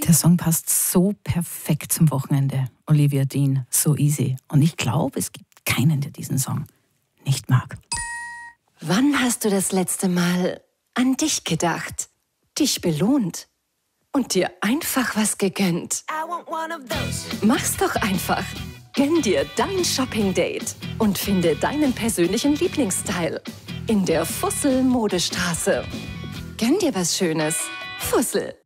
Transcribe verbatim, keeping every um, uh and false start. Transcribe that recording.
Der Song passt so perfekt zum Wochenende. Olivia Dean, So Easy. Und ich glaube, es gibt keinen, der diesen Song nicht mag. Wann hast du das letzte Mal an dich gedacht, dich belohnt und dir einfach was gegönnt? Mach's doch einfach. Gönn dir dein Shopping-Date und finde deinen persönlichen Lieblingsstyle in der Fussel Modestraße. Gönn dir was Schönes. Fussel.